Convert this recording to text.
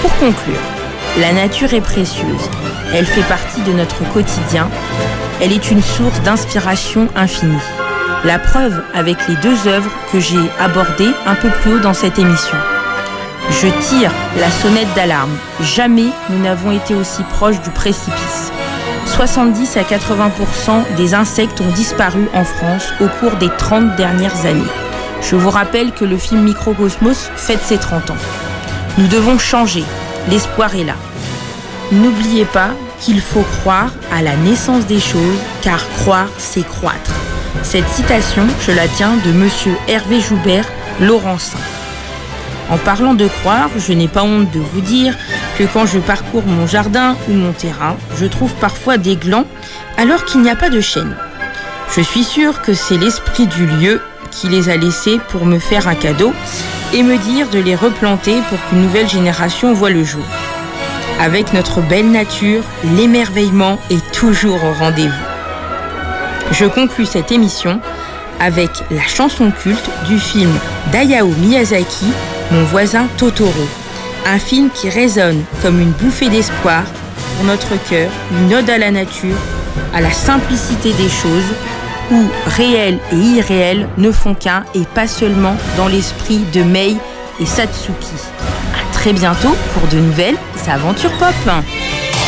Pour conclure, la nature est précieuse. Elle fait partie de notre quotidien. Elle est une source d'inspiration infinie. La preuve avec les 2 œuvres que j'ai abordées un peu plus haut dans cette émission. Je tire la sonnette d'alarme. Jamais nous n'avons été aussi proches du précipice. 70 à 80% des insectes ont disparu en France au cours des 30 dernières années. Je vous rappelle que le film Microcosmos fête ses 30 ans. Nous devons changer. L'espoir est là. N'oubliez pas qu'il faut croire à la naissance des choses, car croire, c'est croître. Cette citation, je la tiens de monsieur Hervé Joubert, Laurencin. En parlant de croire, je n'ai pas honte de vous dire que quand je parcours mon jardin ou mon terrain, je trouve parfois des glands alors qu'il n'y a pas de chêne. Je suis sûre que c'est l'esprit du lieu qui les a laissés pour me faire un cadeau et me dire de les replanter pour qu'une nouvelle génération voie le jour. Avec notre belle nature, l'émerveillement est toujours au rendez-vous. Je conclus cette émission avec la chanson culte du film d'Hayao Miyazaki, Mon voisin Totoro. Un film qui résonne comme une bouffée d'espoir pour notre cœur, une ode à la nature, à la simplicité des choses, où réel et irréel ne font qu'un et pas seulement dans l'esprit de Mei et Satsuki. À très bientôt pour de nouvelles aventures pop.